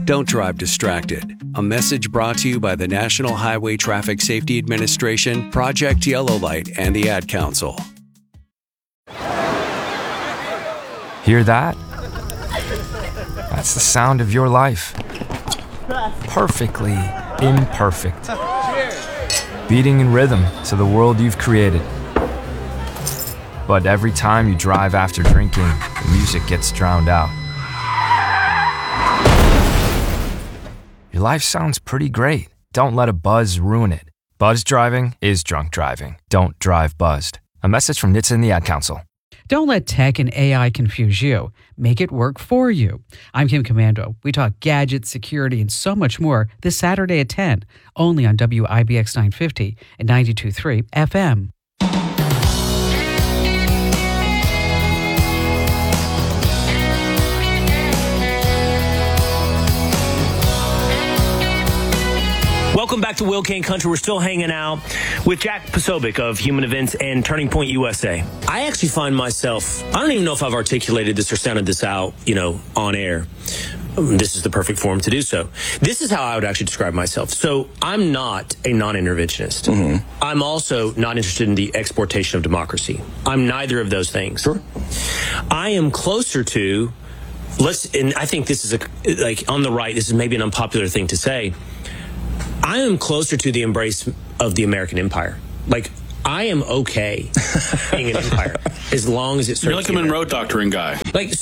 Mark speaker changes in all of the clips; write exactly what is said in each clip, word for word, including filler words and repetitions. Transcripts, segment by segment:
Speaker 1: Don't drive distracted. A message brought to you by the National Highway Traffic Safety Administration, Project Yellow Light, and the Ad Council.
Speaker 2: Hear that? That's the sound of your life. Perfectly imperfect. Beating in rhythm to the world you've created. But every time you drive after drinking, the music gets drowned out. Your life sounds pretty great. Don't let a buzz ruin it. Buzz driving is drunk driving. Don't drive buzzed. A message from N H T S A and the Ad Council.
Speaker 3: Don't let tech and A I confuse you. Make it work for you. I'm Kim Commando. We talk gadgets, security, and so much more this Saturday at ten, only on W I B X nine fifty and ninety-two point three F M.
Speaker 4: Welcome back to Will Kane Country. We're still hanging out with Jack Posobiec of Human Events and Turning Point U S A. I actually find myself, I don't even know if I've articulated this or sounded this out, you know, on air. This is the perfect forum to do so. This is how I would actually describe myself. So I'm not a non-interventionist. Mm-hmm. I'm also not interested in the exportation of democracy. I'm neither of those things. Sure. I am closer to, let's, and I think this is a, like on the right, this is maybe an unpopular thing to say. I am closer to the embrace of the American empire. Like, I am okay being an empire as long as it serves.
Speaker 5: You're like a Monroe Doctrine guy.
Speaker 4: Like,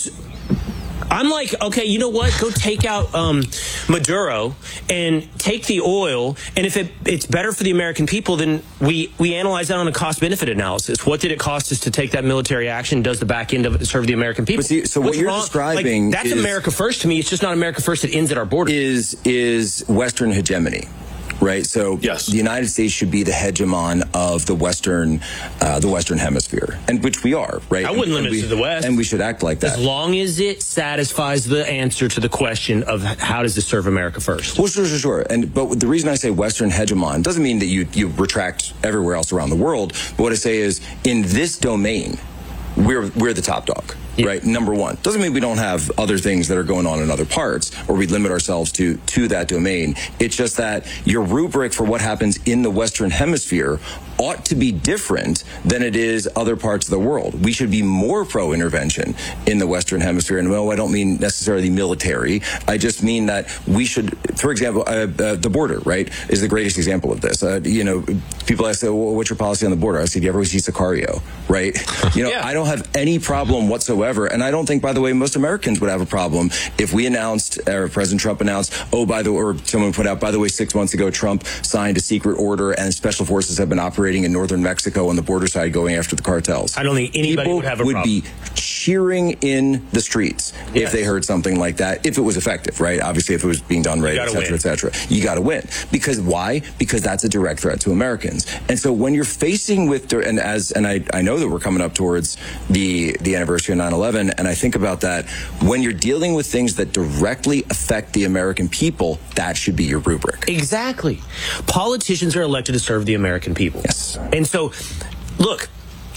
Speaker 4: I'm like, okay, you know what? Go take out um, Maduro and take the oil, and if it, it's better for the American people, then we, we analyze that on a cost-benefit analysis. What did it cost us to take that military action? Does the back end of it serve the American people?
Speaker 6: But see, so
Speaker 4: What's
Speaker 6: what you're
Speaker 4: wrong?
Speaker 6: describing
Speaker 4: like, that's
Speaker 6: is,
Speaker 4: America first to me. It's just not America first that ends at our border.
Speaker 6: Is is Western hegemony. Right, so
Speaker 5: yes.
Speaker 6: The United States should be the hegemon of the Western, uh, the Western Hemisphere, and which we are, right?
Speaker 4: I wouldn't
Speaker 6: and,
Speaker 4: limit
Speaker 6: and we,
Speaker 4: it to the West,
Speaker 6: and we should act like that
Speaker 4: as long as it satisfies the answer to the question of how does this serve America first.
Speaker 6: Well, sure, sure, sure. And but the reason I say Western hegemon doesn't mean that you you retract everywhere else around the world. But what I say is, in this domain, we're we're the top dog. Yeah. Right, number one. Doesn't mean we don't have other things that are going on in other parts, or we limit ourselves to to that domain. It's just that your rubric for what happens in the Western Hemisphere ought to be different than it is other parts of the world. We should be more pro-intervention in the Western Hemisphere. And no, I don't mean necessarily military. I just mean that we should, for example, uh, uh, the border, right, is the greatest example of this. Uh, you know, people ask, well, what's your policy on the border? I say, do you ever see Sicario, right? You know, yeah. I don't have any problem whatsoever. And I don't think, by the way, most Americans would have a problem if we announced, or President Trump announced, oh, by the way, or someone put out, by the way, six months ago, Trump signed a secret order and special forces have been operating in northern Mexico on the border side going after the cartels.
Speaker 4: I don't think anybody
Speaker 6: People
Speaker 4: would have a
Speaker 6: would
Speaker 4: problem.
Speaker 6: be cheering in the streets yes. if they heard something like that, if it was effective, right? Obviously, if it was being done right, et cetera, et cetera. You got to win. Because why? Because that's a direct threat to Americans. And so when you're facing with, and as, and I, I know that we're coming up towards the, the anniversary of nine eleven, and I think about that, when you're dealing with things that directly affect the American people, that should be your rubric.
Speaker 4: Exactly. Politicians are elected to serve the American people.
Speaker 6: Yes.
Speaker 4: And so, look,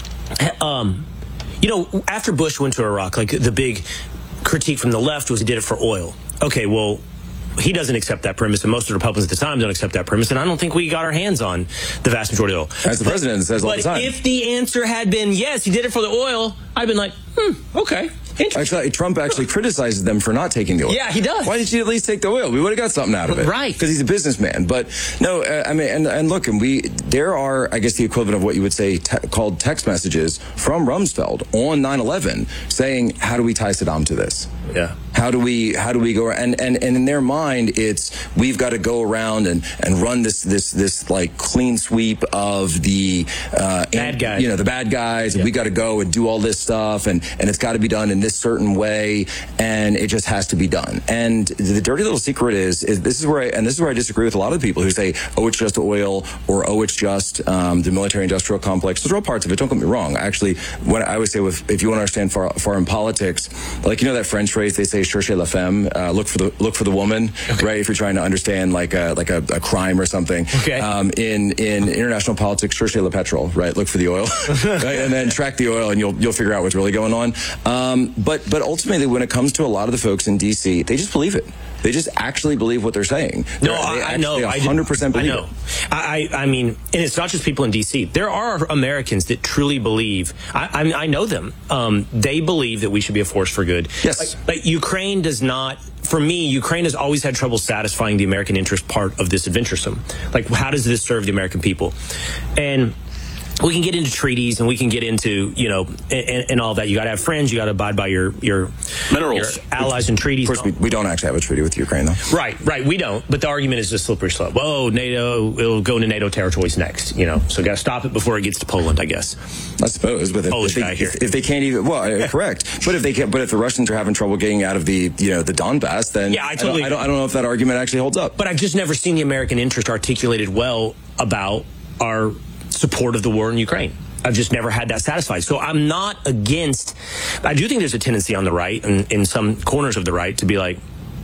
Speaker 4: um, you know, after Bush went to Iraq, like the big critique from the left was he did it for oil. Okay, well, he doesn't accept that premise, and most of the Republicans at the time don't accept that premise, and I don't think we got our hands on the vast majority of oil.
Speaker 6: As the president says all the time.
Speaker 4: But if the answer had been, yes, he did it for the oil, I'd been like, hmm, okay.
Speaker 6: Actually, Trump actually criticizes them for not taking the oil.
Speaker 4: Yeah, he does.
Speaker 6: Why didn't you at least take the oil? We would have got something out of it.
Speaker 4: Right.
Speaker 6: Because he's a businessman. But no, uh, I mean, and, and look, and we, there are, I guess, the equivalent of what you would say te called text messages from Rumsfeld on nine eleven saying, how do we tie Saddam to this?
Speaker 4: Yeah.
Speaker 6: How do we, how do we go, and, and, and in their mind, it's, we've got to go around and, and run this, this, this like clean sweep of the, uh,
Speaker 4: bad guys.
Speaker 6: You know, the bad guys,
Speaker 4: yeah.
Speaker 6: and we got to go and do all this stuff, and, and it's got to be done in this certain way, and it just has to be done. And the dirty little secret is, is this is where I, and this is where I disagree with a lot of the people who say, oh, it's just oil, or oh, it's just um, the military-industrial complex. Those are all parts of it. Don't get me wrong. Actually, when I always say, with, if you want to understand far, foreign politics, like, you know that French phrase they say, cherchez la femme, uh, look for the look for the woman, okay. right? If you're trying to understand like a like a, a crime or something.
Speaker 4: Okay.
Speaker 6: Um, in in international politics, cherchez le petrol, right? Look for the oil, right? And then track the oil, and you'll you'll figure out what's really going on. Um, but but ultimately, when it comes to a lot of the folks in D C, they just believe it. They just actually believe what they're saying.
Speaker 4: No,
Speaker 6: They're,
Speaker 4: I, I know.
Speaker 6: one hundred percent believe
Speaker 4: I know.
Speaker 6: it.
Speaker 4: I, I mean, and it's not just people in D C. There are Americans that truly believe. I, I, I know them. Um, they believe that we should be a force for good.
Speaker 6: Yes.
Speaker 4: Like, like Ukraine does not. For me, Ukraine has always had trouble satisfying the American interest part of this adventuresome. Like, how does this serve the American people? And we can get into treaties and we can get into, you know, and, and all that. You got to have friends. You got to abide by your your
Speaker 6: minerals,
Speaker 4: your allies, and treaties.
Speaker 6: Of course, we, we don't actually have a treaty with Ukraine, though.
Speaker 4: Right, right. We don't. But the argument is just slippery slope. Whoa, NATO, it'll go into NATO territories next. You know, so got to stop it before it gets to Poland, I guess.
Speaker 6: I suppose, but if,
Speaker 4: Polish
Speaker 6: if,
Speaker 4: guy
Speaker 6: they,
Speaker 4: here.
Speaker 6: if, if they can't even, well, correct. But if they can, but if the Russians are having trouble getting out of the, you know, the Donbass, then
Speaker 4: yeah, I totally.
Speaker 6: I don't, I don't, I don't know if that argument actually holds up.
Speaker 4: But I've just never seen the American interest articulated well about our support of the war in Ukraine. I've just never had that satisfied. So I'm not against, I do think there's a tendency on the right and in some corners of the right to be like,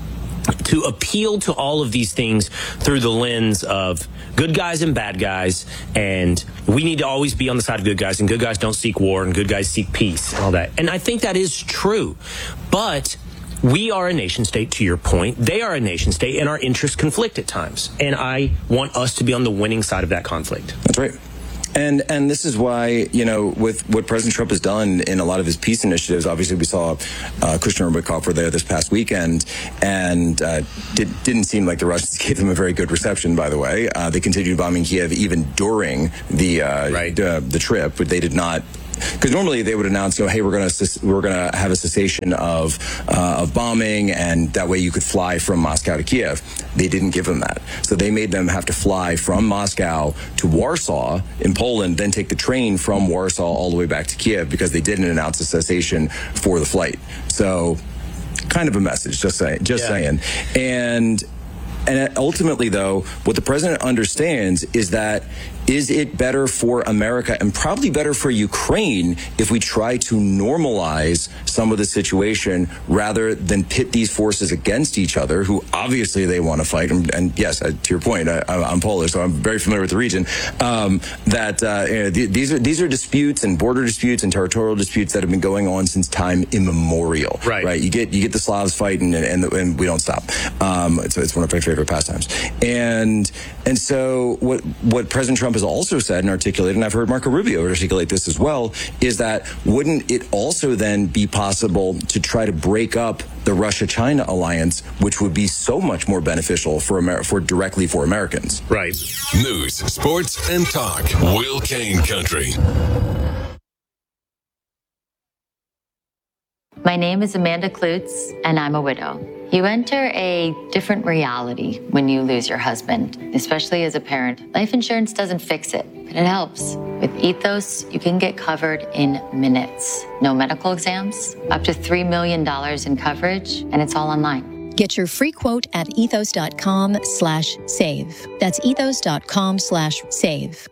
Speaker 4: to appeal to all of these things through the lens of good guys and bad guys. And we need to always be on the side of good guys, and good guys don't seek war and good guys seek peace and all that. And I think that is true. But we are a nation state, to your point. They are a nation state, and our interests conflict at times. And I want us to be on the winning side of that conflict.
Speaker 6: That's right. And and this is why, you know, with what President Trump has done in a lot of his peace initiatives, obviously we saw uh, Kushner and Witkoff were there this past weekend, and uh, did, didn't seem like the Russians gave them a very good reception, by the way. Uh, they continued bombing Kiev even during the, uh,
Speaker 4: right.
Speaker 6: uh, the trip, but they did not. Because normally they would announce, you know, hey, we're going to we're going to have a cessation of uh, of bombing, and that way you could fly from Moscow to Kiev. They didn't give them that, so they made them have to fly from Moscow to Warsaw in Poland, then take the train from Warsaw all the way back to Kiev because they didn't announce a cessation for the flight. So, kind of a message, just saying, just
Speaker 4: yeah.
Speaker 6: saying, and. And ultimately, though, what the president understands is that is it better for America and probably better for Ukraine if we try to normalize some of the situation rather than pit these forces against each other, who obviously they want to fight. And, and yes, uh, to your point, I, I'm Polish, so I'm very familiar with the region. Um, that uh, you know, th- these are these are disputes and border disputes and territorial disputes that have been going on since time immemorial.
Speaker 4: Right.
Speaker 6: Right. You get you get the Slavs fighting, and and, and we don't stop. Um, it's it's one of my favorite pastimes. And and so what what President Trump has also said and articulated, and I've heard Marco Rubio articulate this as well, is that wouldn't it also then be possible to try to break up the Russia-China alliance, which would be so much more beneficial for Amer- for directly for Americans?
Speaker 4: Right.
Speaker 5: News, sports, and talk. Will Kane Country.
Speaker 7: My name is Amanda Klutz, and I'm a widow. You enter a different reality when you lose your husband, especially as a parent. Life insurance doesn't fix it, but it helps. With Ethos, you can get covered in minutes. No medical exams, up to three million dollars in coverage, and it's all online.
Speaker 8: Get your free quote at ethos.com slash save. That's ethos.com slash save.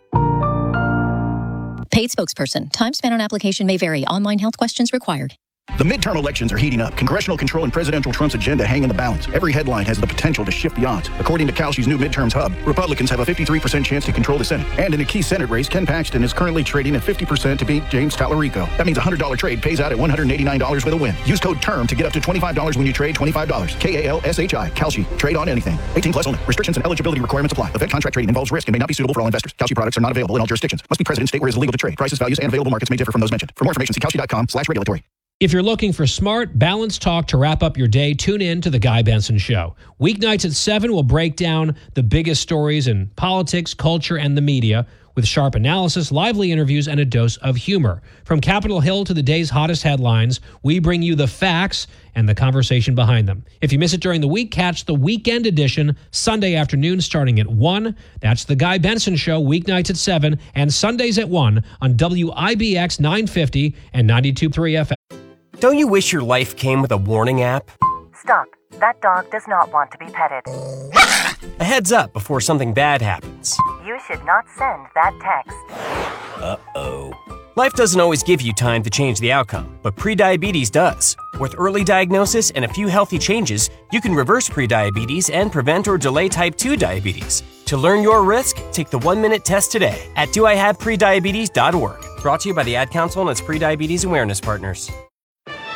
Speaker 8: Paid spokesperson. Time spent on application may vary. Online health questions required.
Speaker 9: The midterm elections are heating up. Congressional control and presidential Trump's agenda hang in the balance. Every headline has the potential to shift the odds. According to Kalshi's new midterms hub, Republicans have a fifty-three percent chance to control the Senate. And in a key Senate race, Ken Paxton is currently trading at fifty percent to beat James Tallarico. That means a one hundred dollars trade pays out at one hundred eighty-nine dollars with a win. Use code TERM to get up to twenty-five dollars when you trade twenty-five dollars. K A L S H I. Kalshi. Trade on anything. eighteen plus only. Restrictions and eligibility requirements apply. Event contract trading involves risk and may not be suitable for all investors. Kalshi products are not available in all jurisdictions. Must be present in state where it is illegal to trade. Prices, values, and available markets may differ from those mentioned. For more information, see Kalshi.com slash regulatory.
Speaker 10: If you're looking for smart, balanced talk to wrap up your day, tune in to The Guy Benson Show. Weeknights at seven, we'll break down the biggest stories in politics, culture, and the media with sharp analysis, lively interviews, and a dose of humor. From Capitol Hill to the day's hottest headlines, we bring you the facts and the conversation behind them. If you miss it during the week, catch the weekend edition Sunday afternoon starting at one. That's The Guy Benson Show, weeknights at seven and Sundays at one on W I B X nine fifty and ninety-two point three F M.
Speaker 11: Don't you wish your life came with a warning app?
Speaker 12: Stop. That dog does not want to be petted.
Speaker 11: A heads up before something bad happens.
Speaker 12: You should not send that text.
Speaker 11: Uh-oh. Life doesn't always give you time to change the outcome, but prediabetes does. With early diagnosis and a few healthy changes, you can reverse prediabetes and prevent or delay type two diabetes. To learn your risk, take the one-minute test today at do I have prediabetes dot org. Brought to you by the Ad Council and its prediabetes awareness partners.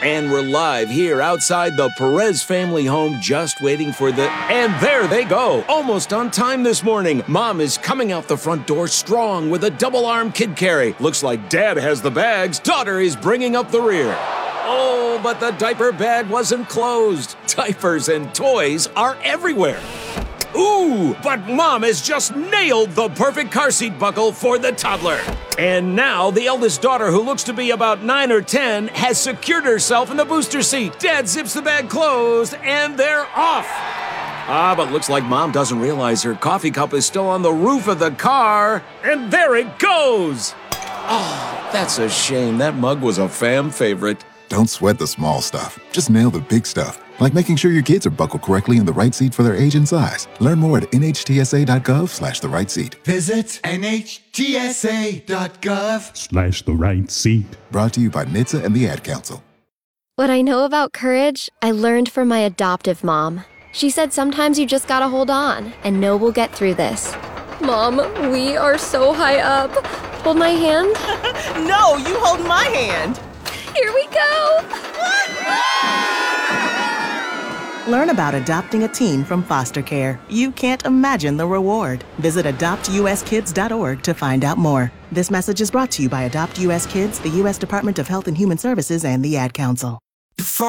Speaker 13: And we're live here outside the Perez family home, just waiting for the... And there they go, almost on time this morning. Mom is coming out the front door strong with a double-arm kid carry. Looks like Dad has the bags. Daughter is bringing up the rear. Oh, but the diaper bag wasn't closed. Diapers and toys are everywhere. Ooh, but Mom has just nailed the perfect car seat buckle for the toddler. And now the eldest daughter, who looks to be about nine or ten, has secured herself in the booster seat. Dad zips the bag closed, and they're off. Ah, but looks like Mom doesn't realize her coffee cup is still on the roof of the car. And there it goes. Oh, that's a shame. That mug was a fam favorite.
Speaker 14: Don't sweat the small stuff. Just nail the big stuff, like making sure your kids are buckled correctly in the right seat for their age and size. Learn more at N H T S A dot gov slash the right seat.
Speaker 15: Visit N H T S A dot gov
Speaker 14: Slash the right seat. Brought to you by N H T S A and the Ad Council.
Speaker 16: What I know about courage, I learned from my adoptive mom. She said sometimes you just gotta hold on and know we'll get through this. Mom, we are so high up. Hold my hand.
Speaker 17: No, you hold my hand.
Speaker 16: Here we go!
Speaker 17: Learn about adopting a teen from foster care. You can't imagine the reward. Visit adopt U S kids dot org to find out more. This message is brought to you by Adopt U S Kids, the U S Department of Health and Human Services, and the Ad Council.